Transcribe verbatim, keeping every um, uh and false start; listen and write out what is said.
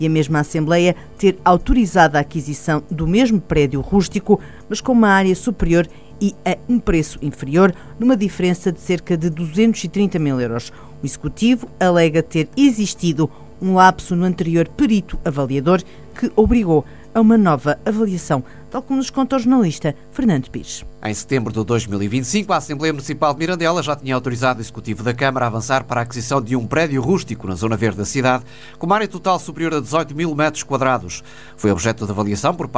e a mesma Assembleia ter autorizado a aquisição do mesmo prédio rústico, mas com uma área superior e a um preço inferior, numa diferença de cerca de duzentos e trinta mil euros. O Executivo alega ter existido um lapso no anterior perito avaliador que obrigou a uma nova avaliação, tal como nos conta o jornalista Fernando Pires. Em setembro de dois mil e vinte e cinco, a Assembleia Municipal de Mirandela já tinha autorizado o Executivo da Câmara a avançar para a aquisição de um prédio rústico na zona verde da cidade, com uma área total superior a dezoito mil metros quadrados. Foi objeto de avaliação por parte